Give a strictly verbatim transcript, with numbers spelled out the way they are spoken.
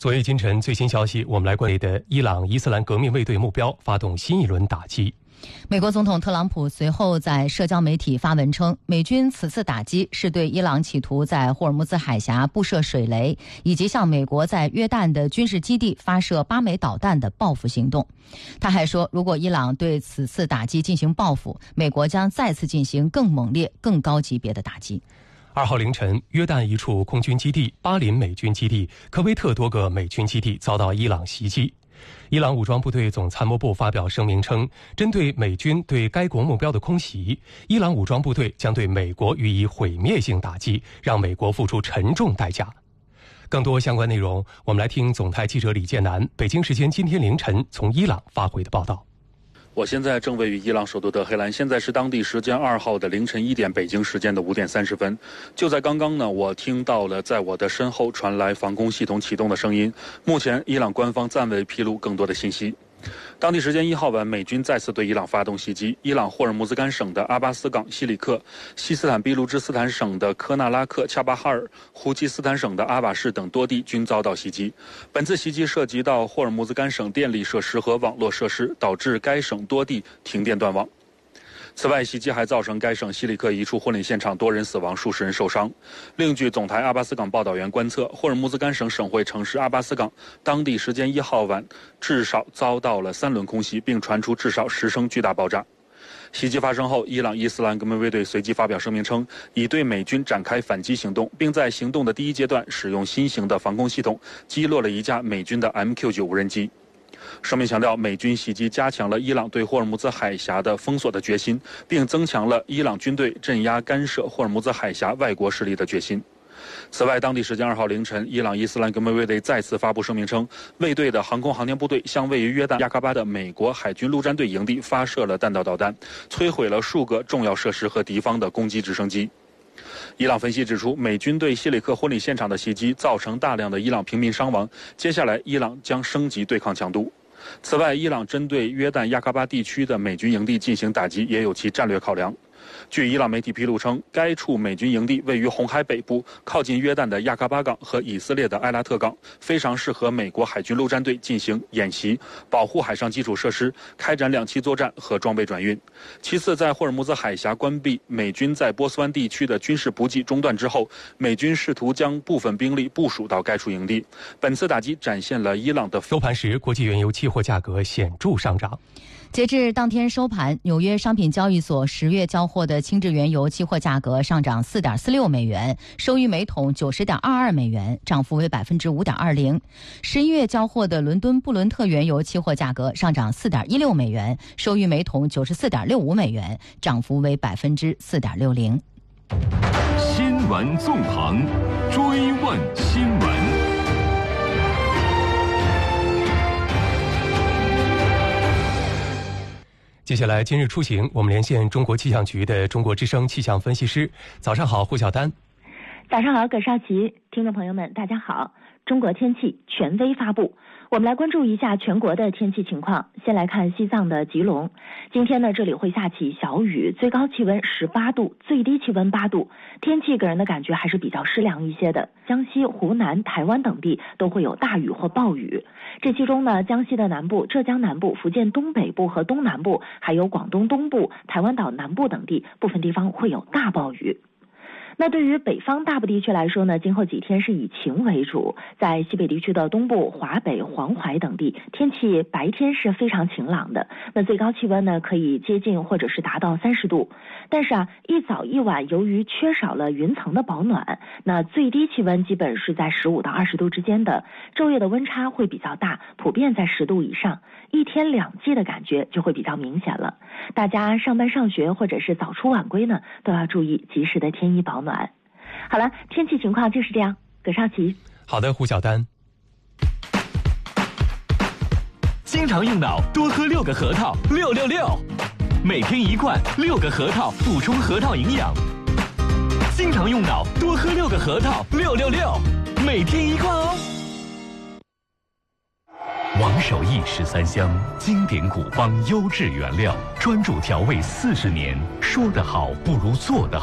昨夜今晨最新消息，我们来关注的伊朗伊斯兰革命卫队目标发动新一轮打击。 美国总统特朗普随后在社交媒体发文称，美军此次打击是对伊朗企图在霍尔木兹海峡布设水雷，以及向美国在约旦的军事基地发射八枚导弹的报复行动。他还说，如果伊朗对此次打击进行报复，美国将再次进行更猛烈、更高级别的打击。 二号凌晨，约旦一处空军基地、巴林美军基地、科威特多个美军基地遭到伊朗袭击。伊朗武装部队总参谋部发表声明称，针对美军对该国目标的空袭，伊朗武装部队将对美国予以毁灭性打击，让美国付出沉重代价。更多相关内容，我们来听总台记者李建南北京时间今天凌晨从伊朗发回的报道。 我现在正位于伊朗首都德黑兰，现在是当地时间二号的凌晨一点，北京时间的五点三十分。就在刚刚呢，我听到了在我的身后传来防空系统启动的声音。目前，伊朗官方暂未披露更多的信息。当地时间一号晚，美军再次对伊朗发动袭击。伊朗霍尔木兹干省的阿巴斯港、西里克，西斯坦俾路支斯坦省的科纳拉克、恰巴哈尔，胡奇斯坦省的阿瓦市等多地均遭到袭击。本次袭击涉及到霍尔木兹干省电力设施和网络设施，导致该省多地停电断网。此外，袭击还造成该省西里克一处婚礼现场多人死亡，数十人受伤。另据总台阿巴斯港报道员观测，霍尔木兹干省省会城市阿巴斯港当地时间一号晚至少遭到了三轮空袭，并传出至少十声巨大爆炸。袭击发生后，伊朗伊斯兰革命卫队随即发表声明称，已对美军展开反击行动，并在行动的第一阶段使用新型的防空系统击落了一架美军的 M Q 九 无人机。声明强调，美军袭击加强了伊朗对霍尔木兹海峡的封锁的决心，并增强了伊朗军队镇压干涉霍尔木兹海峡外国势力的决心。此外，当地时间二号凌晨，伊朗伊斯兰革命卫队再次发布声明称，卫队的航空航天部队向位于约旦亚喀巴的美国海军陆战队营地发射了弹道导弹，摧毁了数个重要设施和敌方的攻击直升机。伊朗分析指出，美军对西里克婚礼现场的袭击造成大量的伊朗平民伤亡，接下来伊朗将升级对抗强度。此外，伊朗针对约旦亚喀巴地区的美军营地进行打击，也有其战略考量。据伊朗媒体披露称，该处美军营地位于红海北部，靠近约旦的亚喀巴港和以色列的埃拉特港，非常适合美国海军陆战队进行演习、保护海上基础设施、开展两栖作战和装备转运。其次，在霍尔木兹海峡关闭美军在波斯湾地区的军事补给中断之后，美军试图将部分兵力部署到该处营地。本次打击展现了伊朗的收盘时，国际原油期货价格显著上涨。 截至当天收盘，纽约商品交易所十月交货的轻质原油期货价格上涨 四点四六美元，收于每桶 九十点二二美元，涨幅为 百分之五点二零。十一月交货的伦敦布伦特原油期货价格上涨 四点一六美元，收于每桶 九十四点六五美元，涨幅为 百分之四点六零。 新闻纵横，追问新闻。 接下来今日出行，我们连线中国气象局的中国之声气象分析师。早上好，胡晓丹。 早上好，葛少奇。听众朋友们大家好。中国天气权威发布，我们来关注一下全国的天气情况。先来看西藏的吉隆，今天呢这里会下起小雨，最高气温十八度，最低气温八度，天气给人的感觉还是比较湿凉一些的。江西、湖南、台湾等地都会有大雨或暴雨，这其中呢，江西的南部、浙江南部、福建东北部和东南部，还有广东东部、台湾岛南部等地，部分地方会有大暴雨。那对于北方大部地区来说呢，今后几天是以晴为主，在西北地区的东部、华北、黄淮等地，天气白天是非常晴朗的，那最高气温呢可以接近或者是达到三十度。但是啊，一早一晚由于缺少了云层的保暖，那最低气温基本是在十五到二十度之间的，昼夜的温差会比较大，普遍在十度以上，一天两季的感觉就会比较明显了。大家上班上学或者是早出晚归呢，都要注意及时的添衣保暖。好了，天气情况就是这样。葛少奇。 好的，胡晓丹。 经常用脑，多喝六个核桃，六六六，每天一罐，六个核桃补充核桃营养。经常用脑，多喝六个核桃，六六六，每天一罐哦。王守义十三香，经典古方优质原料，专注调味四十年，说得好不如做得好。